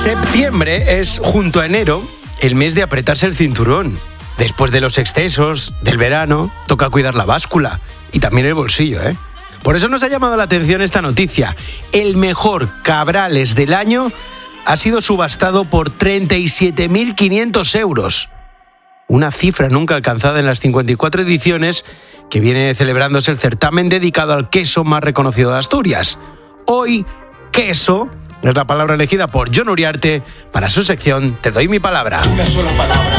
Septiembre es, junto a enero, el mes de apretarse el cinturón. Después de los excesos, del verano, toca cuidar la báscula y también el bolsillo, ¿eh? Por eso nos ha llamado la atención esta noticia. El mejor Cabrales del año ha sido subastado por 37.500 euros. Una cifra nunca alcanzada en las 54 ediciones que viene celebrándose el certamen dedicado al queso más reconocido de Asturias. Hoy, queso es la palabra elegida por Jon Uriarte para su sección Te doy mi palabra. Una sola palabra.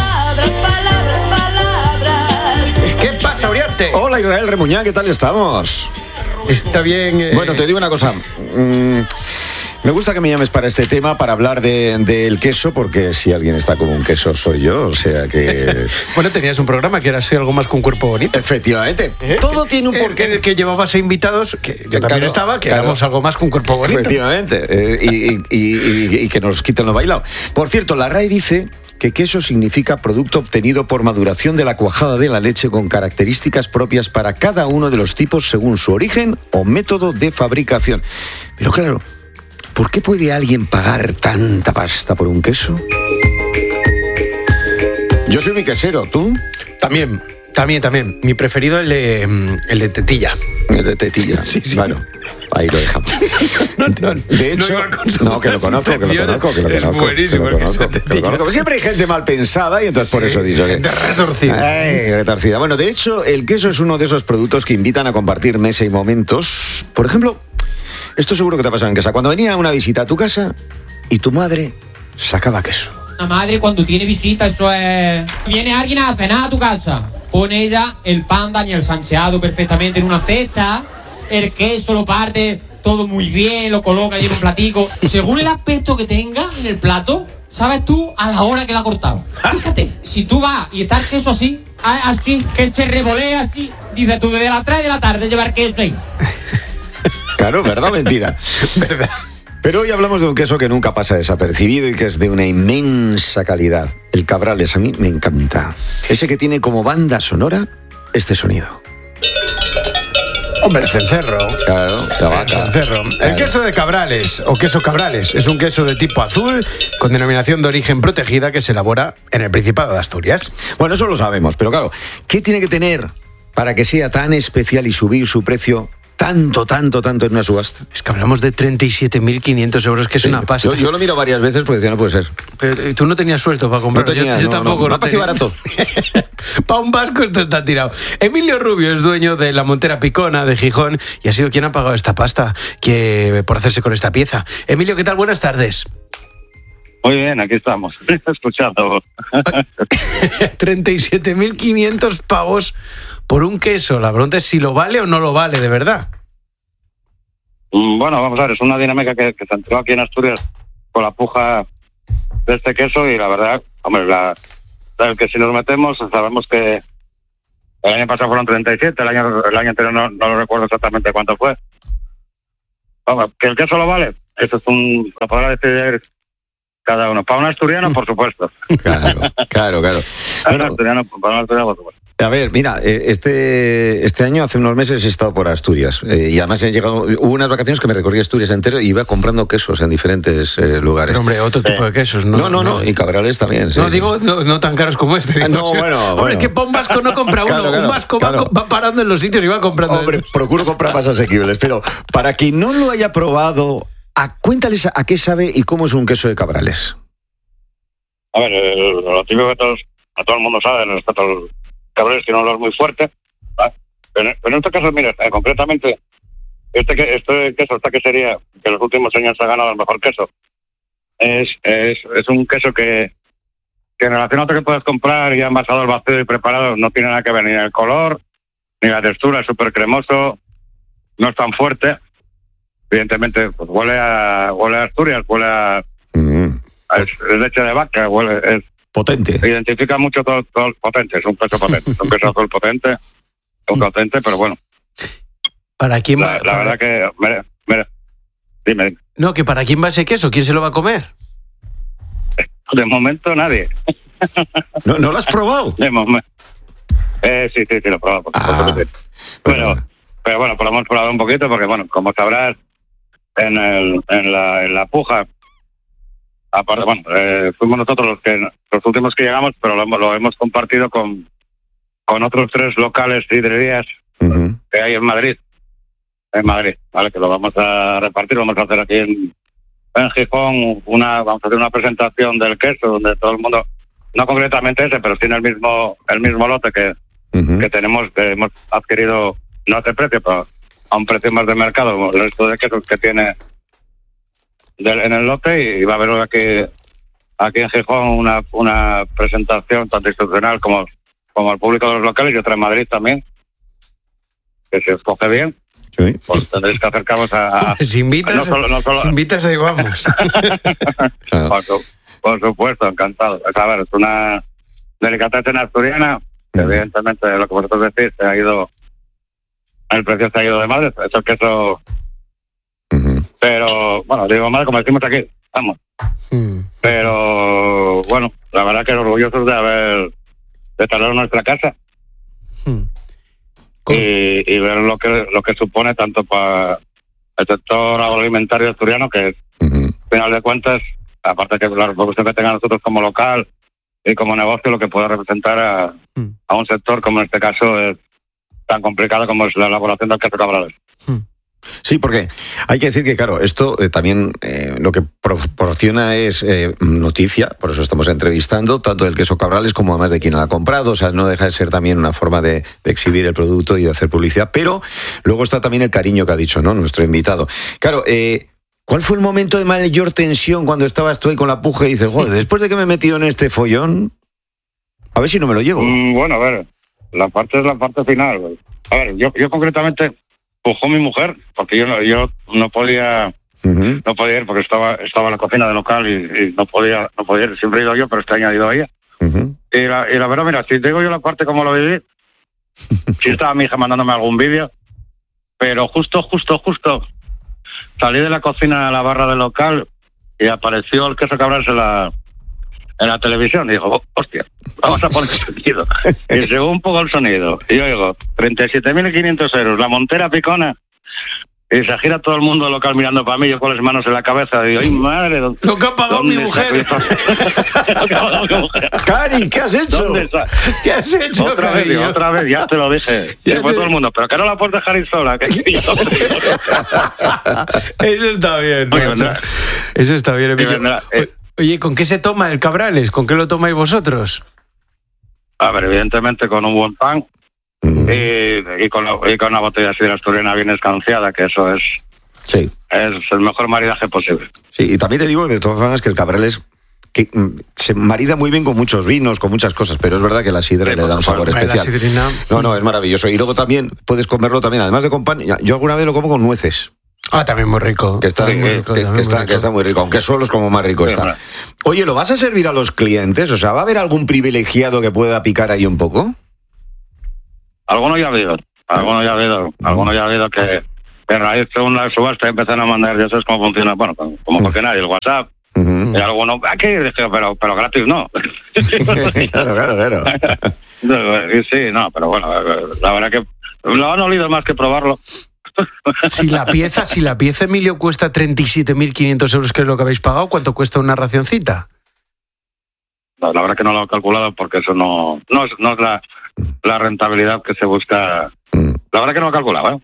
Palabras. ¿Qué pasa, Uriarte? Hola, Israel Remuñán, ¿qué tal estamos? Está bien. Bueno, te digo una cosa. Me gusta que me llames para este tema, para hablar del queso, porque si alguien está como un queso soy yo, o sea que... Bueno, tenías un programa que era así algo más con cuerpo bonito. Efectivamente. Todo tiene un porqué. Que llevabas a invitados, que yo también Claro, estaba, que claro. éramos algo más con cuerpo bonito. Efectivamente. Y que nos quiten lo bailado. Por cierto, la RAE dice que queso significa producto obtenido por maduración de la cuajada de la leche con características propias para cada uno de los tipos según su origen o método de fabricación. Pero claro, ¿por qué puede alguien pagar tanta pasta por un queso? Yo soy mi quesero, ¿tú? También. Mi preferido el de tetilla. El de tetilla. Sí. Bueno, ahí lo dejamos. De hecho, que lo conozco. Es buenísimo el queso de tetilla. Siempre hay gente mal pensada y entonces por eso he dicho que... Gente retorcida. Retorcida. Bueno, de hecho, el queso es uno de esos productos que invitan a compartir mesa y momentos. Por ejemplo, esto seguro que te ha pasado en casa. Cuando venía una visita a tu casa y tu madre sacaba queso. La madre cuando tiene visita, eso es... Viene alguien a cenar a tu casa. Pone ella el pan Daniel Sancheado perfectamente en una cesta, el queso lo parte todo muy bien, lo coloca ahí en un platico. Según el aspecto que tenga en el plato, sabes tú a la hora que la ha cortado. Fíjate, si tú vas y está el queso así, que se revolea así, dices tú desde las 3 de la tarde llevar queso ahí. Claro, ¿verdad o mentira? ¿Verdad? Pero hoy hablamos de un queso que nunca pasa desapercibido y que es de una inmensa calidad. El Cabrales a mí me encanta. Ese que tiene como banda sonora este sonido. Hombre, el cencerro. Claro, la vaca. El cencerro. El queso de Cabrales, o queso Cabrales, es un queso de tipo azul con denominación de origen protegida que se elabora en el Principado de Asturias. Bueno, eso lo sabemos, pero claro, ¿qué tiene que tener para que sea tan especial y subir su precio tanto en una subasta? Es que hablamos de 37.500 euros, que es una pasta. Yo lo miro varias veces porque decía, no puede ser. Pero tú no tenías suelto para comprarlo. Yo tampoco. No pareció barato. Para un vasco esto está tirado. Emilio Rubio es dueño de la Montera Picona de Gijón y ha sido quien ha pagado esta pasta por hacerse con esta pieza. Emilio, ¿qué tal? Buenas tardes. Muy bien, aquí estamos, escuchando. 37.500 pavos por un queso. La pregunta es si lo vale o no lo vale, de verdad. Bueno, vamos a ver, es una dinámica que se entró aquí en Asturias con la puja de este queso y la verdad, hombre, el que si nos metemos sabemos que el año pasado fueron 37, el año anterior no lo recuerdo exactamente cuánto fue. Vamos, que el queso lo vale, eso es lo podrá decidir cada uno. Para un asturiano, por supuesto. Claro. Para un asturiano, por supuesto. A ver, mira, este año, hace unos meses, he estado por Asturias y además hubo unas vacaciones que me recorrí Asturias entero y iba comprando quesos en diferentes lugares. Pero, hombre, otro tipo de quesos, ¿no? No, y Cabrales también. Sí. No, digo, no tan caros como este. Digo, Bueno. Es que para un vasco no compra uno. Claro, un vasco va parando en los sitios y va comprando. Hombre, procuro comprar más asequibles, pero para quien no lo haya probado, cuéntales a qué sabe y cómo es un queso de Cabrales. A ver, lo típico que todo el mundo sabe, respecto al Cabrales tiene un olor muy fuerte, ¿vale? Pero en este caso, mira, concretamente, este quesería, que en los últimos años ha ganado el mejor queso, es un queso que en relación a otro que puedes comprar ya envasado al vacío y preparado, no tiene nada que ver ni el color, ni la textura, es súper cremoso, no es tan fuerte. Evidentemente, pues huele a Asturias, huele a es leche de vaca, es potente. Identifica mucho todo potente, es un queso potente, es un queso azul potente, pero bueno. ¿Para quién va? La verdad que, mira, dime. No, que ¿para quién va ese queso? ¿Quién se lo va a comer? De momento nadie. ¿No lo has probado? De momento. Sí, lo he probado. Pero bueno, lo hemos probado un poquito porque, bueno, como sabrás, en la puja aparte, bueno, fuimos nosotros los últimos que llegamos, pero lo hemos compartido con otros 3 locales sidrerías que hay en Madrid, vale, que lo vamos a repartir, lo vamos a hacer aquí en Gijón, vamos a hacer una presentación del queso donde todo el mundo, no concretamente ese, pero sí en el mismo lote que tenemos, que hemos adquirido, no a ese precio, pero a un precio más de mercado, el resto de quesos que tiene en el lote, y va a haber aquí en Gijón una presentación tanto institucional como al público de los locales, y otra en Madrid también, que se escoge bien. Sí. Pues tendréis que acercaros a Si invitas, si invitas ahí vamos. Por supuesto, encantado. A ver, es una delicatessen asturiana, que evidentemente lo que vosotros decís, el precio se ha ido de madre, eso es queso. Pero, bueno, digo madre como decimos aquí, vamos. Pero, bueno, la verdad que orgullosos de traerlo a nuestra casa. Y ver lo que supone tanto para el sector agroalimentario asturiano, que al final de cuentas, aparte que la repercusión que tenga nosotros como local y como negocio, lo que puede representar a un sector como en este caso es tan complicado como es la elaboración del queso Cabrales. Sí, porque hay que decir que, claro, esto también lo que proporciona es noticia, por eso estamos entrevistando, tanto del queso Cabrales como además de quien lo ha comprado, o sea, no deja de ser también una forma de exhibir el producto y de hacer publicidad, pero luego está también el cariño que ha dicho, ¿no?, nuestro invitado. Claro, ¿cuál fue el momento de mayor tensión cuando estabas tú ahí con la puja y dices, joder, después de que me he metido en este follón, a ver si no me lo llevo? Bueno, a ver, la parte final. A ver, yo concretamente pujó mi mujer, porque yo no podía ir porque estaba en la cocina del local y no podía ir. Siempre he ido yo, pero este año ha ido ella. Y la verdad, mira, si digo yo la parte como lo viví, sí estaba mi hija mandándome algún vídeo, pero justo salí de la cocina a la barra del local y apareció el queso Cabrales en la televisión y dijo, hostia, vamos a poner sonido. Y según pongo el sonido, y yo digo, 37.500 euros, la montera picona, y se gira todo el mundo local mirando para mí, yo con las manos en la cabeza, digo, ¡ay, madre! Lo que ha pagado mi mujer. Lo que ha pagado mi mujer. Cari, ¿qué has hecho? ¿Qué has hecho, otra vez, ya te lo dije. Y fue todo el mundo, pero que no la puedes dejar ir sola. Eso está bien. Oye, eso está bien, Emilio. Sí, Oye, ¿con qué se toma el Cabrales? ¿Con qué lo tomáis vosotros? A ver, evidentemente con un buen pan y con una botella de sidra asturiana bien escanciada, que eso es el mejor maridaje posible. Sí, y también te digo de todas formas que el Cabrales se marida muy bien con muchos vinos, con muchas cosas, pero es verdad que la sidra le da un sabor especial. No, es maravilloso. Y luego también puedes comerlo también, además de con pan, yo alguna vez lo como con nueces. También muy rico. Que está muy rico, aunque solo es como más rico está. Bueno. Oye, ¿lo vas a servir a los clientes? O sea, ¿va a haber algún privilegiado que pueda picar ahí un poco? Alguno ya ha habido que en raíz de una subasta empezaron a mandar, ya sabes cómo funciona, bueno, como funciona el WhatsApp. Y alguno, aquí, pero gratis no. Claro. Sí, no, pero bueno, la verdad que lo han olido más que probarlo. Si la pieza, Emilio, cuesta 37.500 euros, que es lo que habéis pagado, ¿cuánto cuesta una racioncita? No, la verdad que no lo he calculado porque eso no es la rentabilidad que se busca. La verdad que no lo he calculado, ¿eh?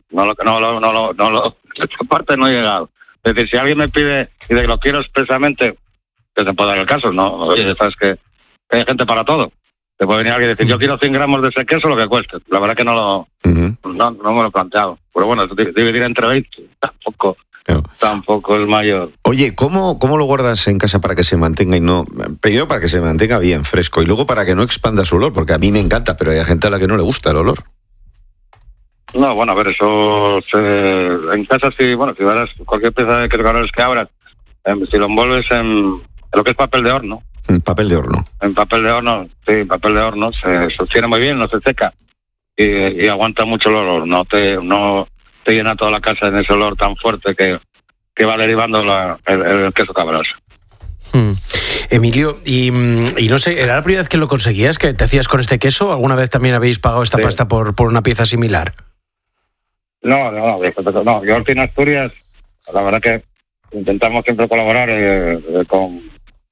Esta parte no he llegado. Es decir, si alguien me pide y de que lo quiero expresamente, que se puede dar el caso, ¿no? Oye, sabes que hay gente para todo. Te puede venir alguien y decir, yo quiero 100 gramos de ese queso, lo que cueste. La verdad que no me lo he planteado. Pero bueno, dividir entre 20 tampoco es mayor. Oye, ¿cómo lo guardas en casa para que se mantenga y no... Primero para que se mantenga bien fresco y luego para que no expanda su olor, porque a mí me encanta, pero hay gente a la que no le gusta el olor. No, bueno, a ver, eso en casa si verás cualquier pieza de queso Cabrales que abras, si lo envuelves en lo que es papel de horno. En papel de horno. En papel de horno, sí, papel de horno, se sostiene muy bien, no se seca y aguanta mucho el olor, no te llena toda la casa en ese olor tan fuerte que va derivando el queso Cabrales. Emilio, y no sé, ¿era la primera vez que lo conseguías, que te hacías con este queso? ¿Alguna vez también habéis pagado esta pasta por una pieza similar? No, yo aquí en Asturias, la verdad que intentamos siempre colaborar con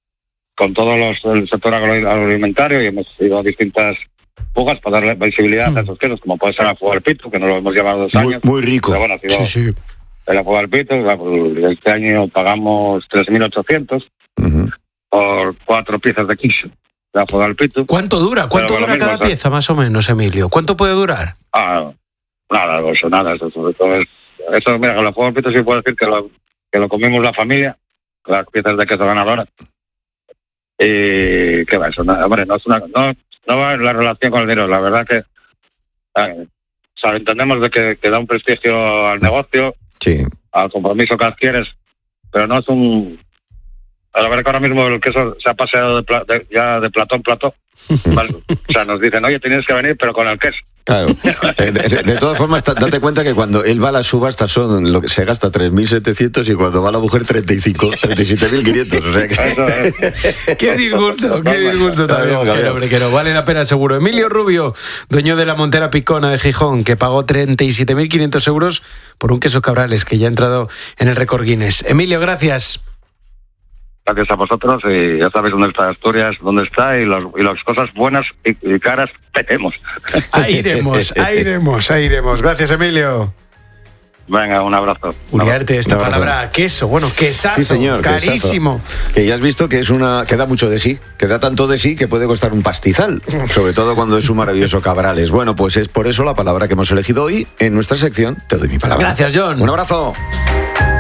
con todos el sector agroalimentario y hemos ido a distintas fugas para darle visibilidad a esos quesos, como puede ser la fuga del pito, que no lo hemos llevado 2 años. Muy rico. Pero bueno, ha sido Sí. la fuga del pito. Este año pagamos 3.800 por 4 piezas de queso. La fuga del pito. ¿Cuánto dura? ¿Cuánto Pero dura lo mismo, cada pieza, más o menos, Emilio? ¿Cuánto puede durar? Nada, eso sobre todo es... Eso, mira, con la fuga del pito sí puedo decir que lo comimos la familia, las piezas de queso ganadoras. Y qué va, eso, hombre, no va en la relación con el dinero, la verdad que entendemos de que da un prestigio al negocio, Sí. al compromiso que adquieres, pero no es un... La verdad que ahora mismo el queso se ha paseado ya de plató en plató. ¿Vale? O sea, nos dicen, oye, tienes que venir, pero con el queso. Claro. De todas formas, date cuenta que cuando él va a las subastas son lo que se gasta 3.700 y cuando va la mujer 37.500. O sea que... Qué disgusto también. Claro. Hombre, que no vale la pena seguro. Emilio Rubio, dueño de la Montera Picona de Gijón, que pagó 37.500 euros por un queso Cabrales que ya ha entrado en el récord Guinness. Emilio, gracias. Gracias a vosotros y ya sabéis dónde está Asturias, dónde está y las cosas buenas y caras tenemos. Ahí iremos. Gracias, Emilio. Venga, un abrazo. Uriarte, esta Un abrazo. palabra queso, bueno, quesazo, Sí, señor, carísimo. quesazo. Que ya has visto que que da mucho de sí, que da tanto de sí que puede costar un pastizal, sobre todo cuando es un maravilloso Cabrales. Bueno, pues es por eso la palabra que hemos elegido hoy en nuestra sección Te doy mi palabra. Gracias, John. Un abrazo.